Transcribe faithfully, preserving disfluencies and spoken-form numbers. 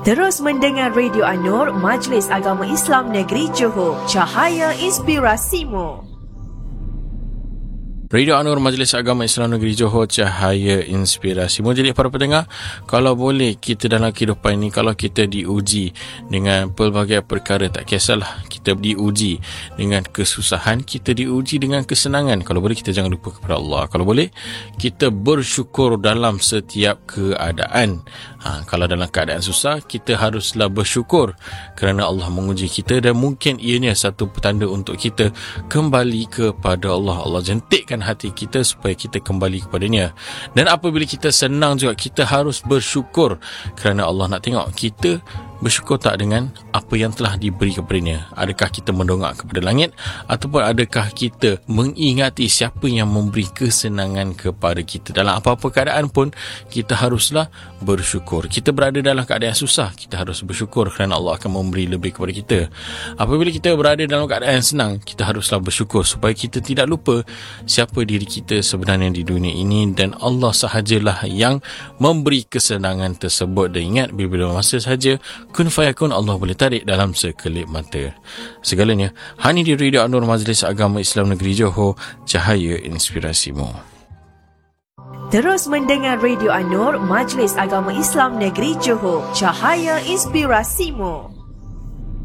Terus mendengar Radio An-Nur, Majlis Agama Islam Negeri Johor, Cahaya Inspirasimu. Radio An-Nur, Majlis Agama Islam Negeri Johor, Cahaya Inspirasimu. Jadi para pendengar, kalau boleh kita dalam kehidupan ini, kalau kita diuji dengan pelbagai perkara, tak kisahlah kita diuji dengan kesusahan, kita diuji dengan kesenangan, kalau boleh kita jangan lupa kepada Allah. Kalau boleh kita bersyukur dalam setiap keadaan. Ha, kalau dalam keadaan susah, kita haruslah bersyukur kerana Allah menguji kita, dan mungkin ianya satu petanda untuk kita kembali kepada Allah. Allah jentikkan hati kita supaya kita kembali kepadanya. Dan apabila kita senang juga, kita harus bersyukur kerana Allah nak tengok kita bersyukur tak dengan apa yang telah diberi kepadanya. Adakah kita mendongak kepada langit, ataupun adakah kita mengingati siapa yang memberi kesenangan kepada kita. Dalam apa-apa keadaan pun kita haruslah bersyukur. Kita berada dalam keadaan susah, kita harus bersyukur kerana Allah akan memberi lebih kepada kita. Apabila kita berada dalam keadaan senang, kita haruslah bersyukur supaya kita tidak lupa siapa diri kita sebenarnya di dunia ini, dan Allah sahajalah yang memberi kesenangan tersebut. Dan ingat, bila-bila masa sahaja kun fayakun, Allah boleh tarik dalam sekelip mata segalanya. Hanya di Radio An-Nur, Majlis Agama Islam Negeri Johor, Cahaya Inspirasimu. Terus mendengar Radio An-Nur, Majlis Agama Islam Negeri Johor, Cahaya Inspirasimu.